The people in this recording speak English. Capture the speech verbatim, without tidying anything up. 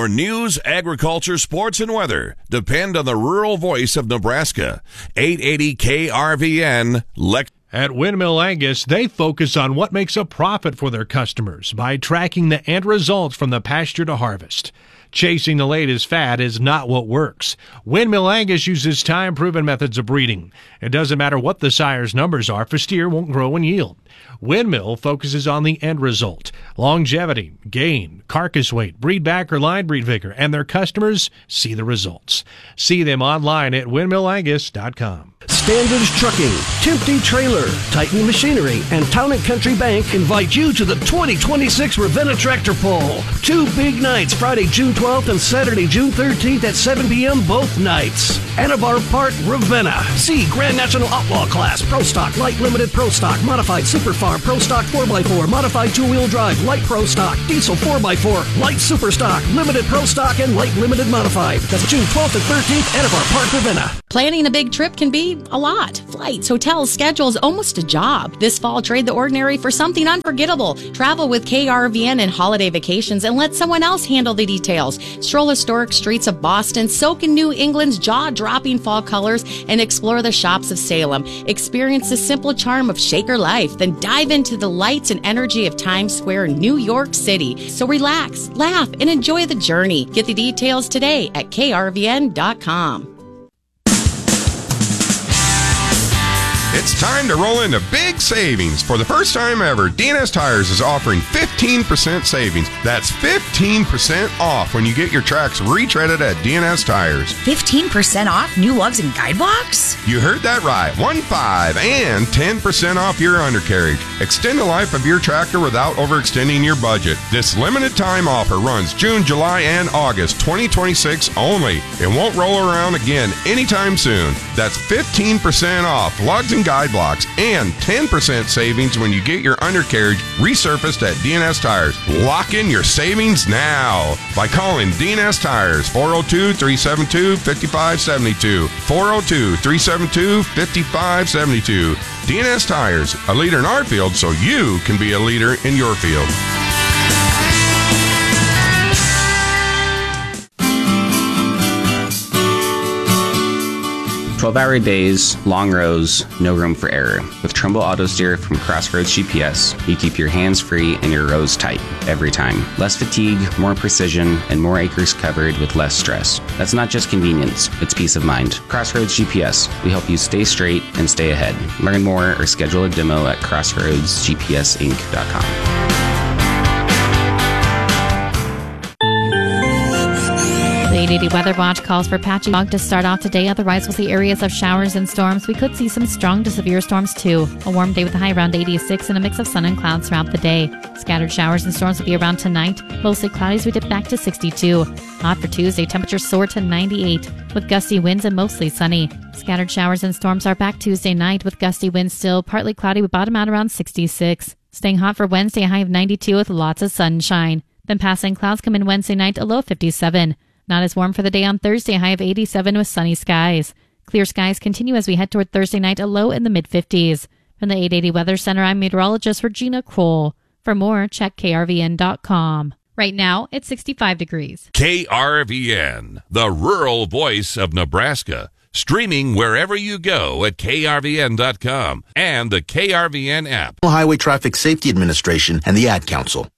For news, agriculture, sports, and weather, depend on the rural voice of Nebraska. eight eighty K R V N, Lex. At Windmill Angus, they focus on what makes a profit for their customers by tracking the end results from the pasture to harvest. Chasing the latest fad is not what works. Windmill Angus uses time-proven methods of breeding. It doesn't matter what the sire's numbers are, for steer won't grow and yield. Windmill focuses on the end result: longevity, gain, carcass weight, breed back or line breed vigor, and their customers see the results. See them online at windmill angus dot com. Standards Trucking, Tempty Trailer, Titan Machinery, and Town and Country Bank invite you to the twenty twenty-six Ravenna Tractor Pull. Two big nights, Friday, June twelfth and Saturday, June thirteenth at seven p.m. both nights. Anabar Park, Ravenna. See Grand National Outlaw Class, Pro Stock, Light Limited Pro Stock, Modified Super Farm, Pro Stock four by four, Modified two-wheel drive, Light Pro Stock, Diesel four by four, Light Super Stock, Limited Pro Stock, and Light Limited Modified. That's June twelfth and thirteenth, Anabar Park, Ravenna. Planning a big trip can be a lot. Flights, hotels, schedules, almost a job. This fall, trade the ordinary for something unforgettable. Travel with K R V N and Holiday Vacations and let someone else handle the details. Stroll historic streets of Boston, soak in New England's jaw-dropping fall colors, and explore the shops of Salem. Experience the simple charm of Shaker life, then dive into the lights and energy of Times Square, New York City. So relax, laugh, and enjoy the journey. Get the details today at K R V N dot com. It's time to roll into big savings. For the first time ever, D N S Tires is offering fifteen percent savings. That's fifteen percent off when you get your tracks retreaded at D N S Tires. fifteen percent off new lugs and guide blocks? You heard that right. One five and ten percent off your undercarriage. Extend the life of your tractor without overextending your budget. This limited time offer runs June, July, and August twenty twenty-six only. It won't roll around again anytime soon. That's fifteen percent off lugs and guide blocks and ten percent savings when you get your undercarriage resurfaced at D N S Tires. Lock in your savings now by calling D N S Tires, four oh two, three seven two, five five seven two, four oh two, three seven two, five five seven two. D N S Tires, a leader in our field so you can be a leader in your field. twelve-hour days, long rows, no room for error. With Trumbull Auto Steer from Crossroads G P S, you keep your hands free and your rows tight every time. Less fatigue, more precision, and more acres covered with less stress. That's not just convenience, it's peace of mind. Crossroads G P S, we help you stay straight and stay ahead. Learn more or schedule a demo at crossroads g p s inc dot com. The eight eighty Weather Watch calls for patchy fog to start off today. Otherwise, we'll see areas of showers and storms. We could see some strong to severe storms, too. A warm day with a high around eighty-six and a mix of sun and clouds throughout the day. Scattered showers and storms will be around tonight. Mostly cloudy as we dip back to sixty-two. Hot for Tuesday. Temperatures soar to ninety-eight with gusty winds and mostly sunny. Scattered showers and storms are back Tuesday night with gusty winds still. Partly cloudy with bottom out around sixty-six. Staying hot for Wednesday. A high of ninety-two with lots of sunshine. Then passing clouds come in Wednesday night. A low of fifty-seven. Not as warm for the day on Thursday, a high of eighty-seven with sunny skies. Clear skies continue as we head toward Thursday night, a low in the mid-fifties. From the eight eighty Weather Center, I'm meteorologist Regina Kroll. For more, check K R V N dot com. Right now, it's sixty-five degrees. K R V N, the rural voice of Nebraska. Streaming wherever you go at K R V N dot com and the K R V N app. Highway Traffic Safety Administration and the Ad Council.